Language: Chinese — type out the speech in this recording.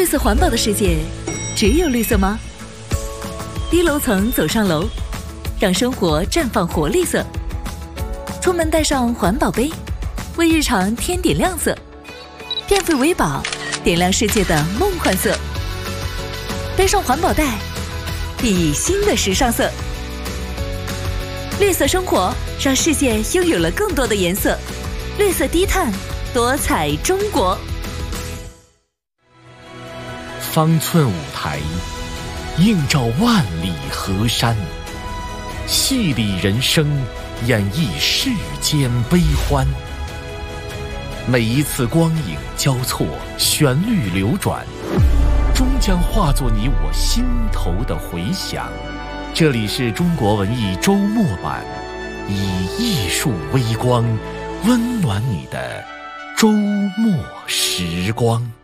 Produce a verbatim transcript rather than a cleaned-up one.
色环保的世界，只有绿色吗？低楼层走上楼，让生活绽放活力色。出门带上环保杯，为日常添点亮色。变废为宝，点亮世界的梦幻色。背上环保袋，熠熠新的时尚色。绿色生活，让世界拥有了更多的颜色。绿色低碳，多彩中国。 方寸舞台，映照万里河山，戏里人生，演绎世间悲欢。每一次光影交错，旋律流转，终将化作你我心头的回响。这里是中国文艺周末版，以艺术微光温暖你的周末时光。